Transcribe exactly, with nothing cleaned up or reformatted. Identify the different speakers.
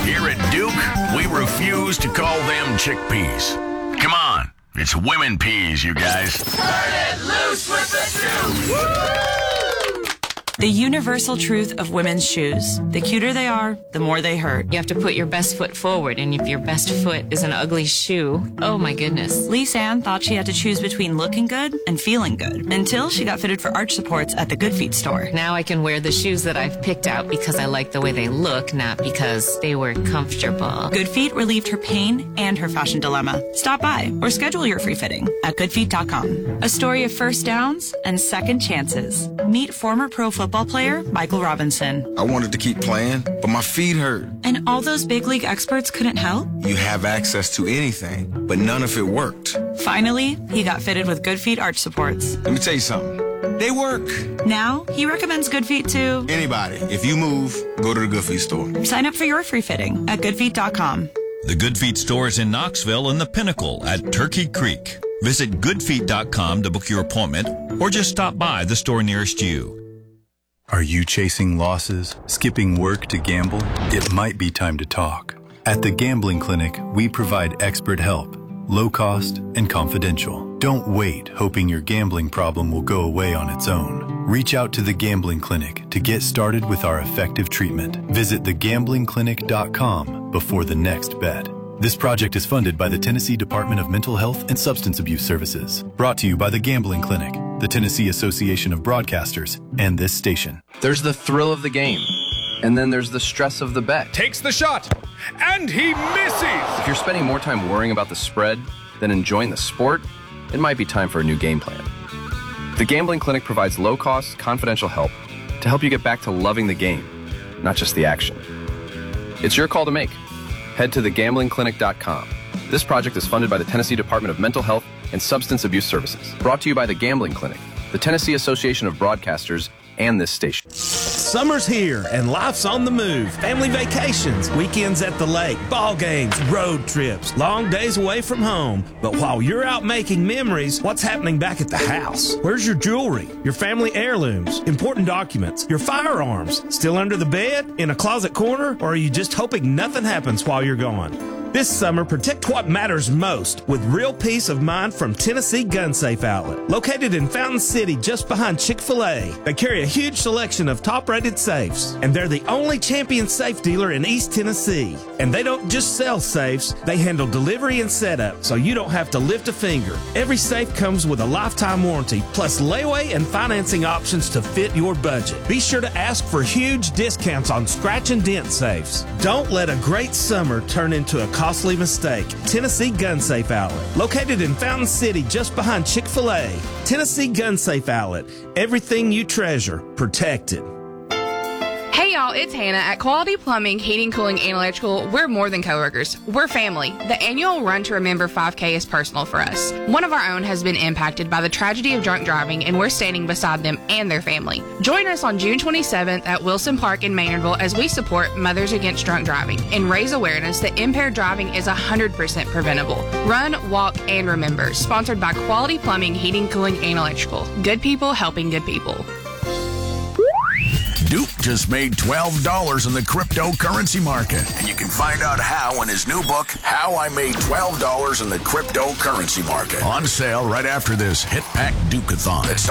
Speaker 1: Here at Duke, we refuse to call them chickpeas. Come on, it's women peas, you guys.
Speaker 2: Turn it loose with the shoes.
Speaker 3: The universal truth of women's shoes. The cuter they are, the more they hurt.
Speaker 4: You have to put your best foot forward, and if your best foot is an ugly shoe, oh my goodness.
Speaker 3: Lise Ann thought she had to choose between looking good and feeling good until she got fitted for arch supports at the Good Feet store.
Speaker 4: Now I can wear the shoes that I've picked out because I like the way they look, not because they were comfortable.
Speaker 3: Good Feet relieved her pain and her fashion dilemma. Stop by or schedule your free fitting at good feet dot com. A story of first downs and second chances. Meet former pro football player Michael Robinson.
Speaker 5: I wanted to keep playing, but my feet hurt.
Speaker 3: And all those big league experts couldn't help?
Speaker 5: You have access to anything, but none of it worked.
Speaker 3: Finally, he got fitted with Good Feet arch supports.
Speaker 5: Let me tell you something. They work.
Speaker 3: Now, he recommends Good Feet to
Speaker 5: anybody. If you move, go to the Good Feet store.
Speaker 3: Sign up for your free fitting at good feet dot com.
Speaker 6: The Good Feet store is in Knoxville and the Pinnacle at Turkey Creek. Visit good feet dot com to book your appointment or just stop by the store nearest you.
Speaker 7: Are you chasing losses, skipping work to gamble? It might be time to talk. At the Gambling Clinic, we provide expert help, low cost and confidential. Don't wait hoping your gambling problem will go away on its own. Reach out to the Gambling Clinic to get started with our effective treatment. Visit the gambling clinic dot com before the next bet. This project is funded by the Tennessee Department of Mental Health and Substance Abuse Services. Brought to you by the Gambling Clinic, the Tennessee Association of Broadcasters, and this station.
Speaker 8: There's the thrill of the game, and then there's the stress of the bet.
Speaker 9: Takes the shot, and he misses!
Speaker 8: If you're spending more time worrying about the spread than enjoying the sport, it might be time for a new game plan. The Gambling Clinic provides low-cost, confidential help to help you get back to loving the game, not just the action. It's your call to make. Head to the gambling clinic dot com. This project is funded by the Tennessee Department of Mental Health and Substance Abuse Services. Brought to you by the Gambling Clinic, the Tennessee Association of Broadcasters, and this station.
Speaker 10: Summer's here and life's on the move. Family vacations, weekends at the lake, ball games, road trips, long days away from home. But while you're out making memories, what's happening back at the house? Where's your jewelry, your family heirlooms, important documents, your firearms? Still under the bed, in a closet corner, or are you just hoping nothing happens while you're gone? This summer, protect what matters most with real peace of mind from Tennessee Gun Safe Outlet. Located in Fountain City, just behind Chick-fil-A. They carry a huge selection of top-rated safes, and they're the only champion safe dealer in East Tennessee. And they don't just sell safes, they handle delivery and setup, so you don't have to lift a finger. Every safe comes with a lifetime warranty, plus layaway and financing options to fit your budget. Be sure to ask for huge discounts on scratch and dent safes. Don't let a great summer turn into a costly mistake. Tennessee Gun Safe Outlet. Located in Fountain City, just behind Chick-fil-A. Tennessee Gun Safe Outlet. Everything you treasure, protected.
Speaker 11: Hey y'all, it's Hannah at Quality Plumbing, Heating, Cooling, and Electrical. We're more than coworkers. We're family. The annual Run to Remember five K is personal for us. One of our own has been impacted by the tragedy of drunk driving, and we're standing beside them and their family. Join us on June twenty-seventh at Wilson Park in Maynardville as we support Mothers Against Drunk Driving and raise awareness that impaired driving is one hundred percent preventable. Run, walk, and remember. Sponsored by Quality Plumbing, Heating, Cooling, and Electrical. Good people helping good people.
Speaker 1: Duke just made twelve dollars in the cryptocurrency market. And you can find out how in his new book, How I Made twelve dollars in the Cryptocurrency Market. On sale right after this Hit Pack Duke-a-thon. It starts